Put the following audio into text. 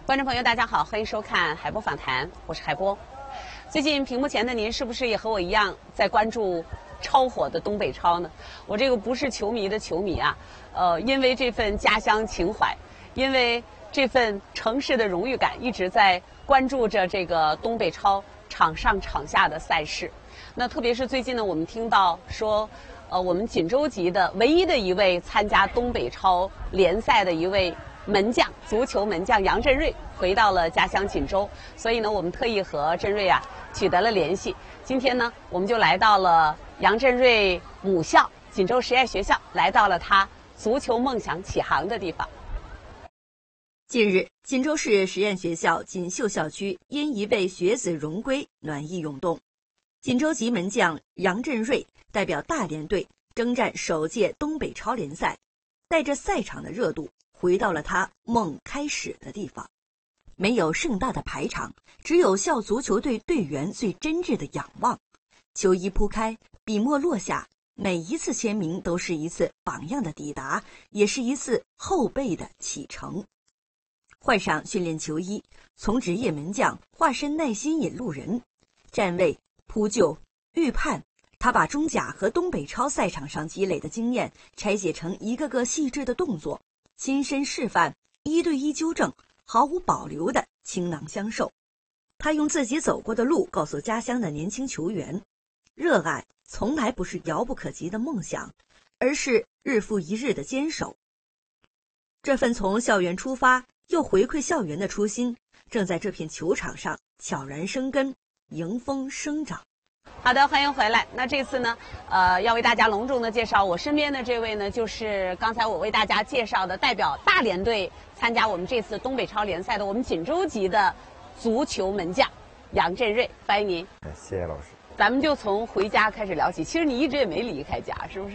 观众朋友，大家好，欢迎收看海波访谈，我是海波。最近屏幕前的您是不是也和我一样在关注超火的东北超呢？我这个不是球迷的球迷啊，因为这份家乡情怀，因为这份城市的荣誉感，一直在关注着这个东北超场上场下的赛事。那特别是最近呢，我们听到说，我们锦州籍的唯一的一位参加东北超联赛的一位门将，足球门将杨振瑞回到了家乡锦州，所以呢，我们特意和振瑞取得了联系。今天呢，我们就来到了杨振瑞母校锦州实验学校，来到了他足球梦想起航的地方。 近日，锦州市实验学校锦绣校区因一位学子荣归暖意涌动，锦州籍门将杨振瑞代表大连队征战首届东北超联赛，带着赛场的热度回到了他梦开始的地方。没有盛大的排场，只有校足球队队员最真挚的仰望。球衣铺开，笔墨落下，每一次签名都是一次榜样的抵达，也是一次后辈的启程。换上训练球衣，从职业门将化身耐心引路人，站位、扑救、预判，他把中甲和东北超赛场上积累的经验拆解成一个个细致的动作，亲身示范，一对一纠正，毫无保留的倾囊相授。他用自己走过的路告诉家乡的年轻球员，热爱从来不是遥不可及的梦想，而是日复一日的坚守。这份从校园出发又回馈校园的初心，正在这片球场上悄然生根，迎风生长。 好的，欢迎回来。那这次呢，要为大家隆重的介绍我身边的这位呢，就是刚才我为大家介绍的代表大连队参加我们这次东北超联赛的我们锦州籍的足球门将杨振瑞，欢迎您。 谢谢老师。 咱们就从回家开始聊起。其实你一直也没离开家，是不是？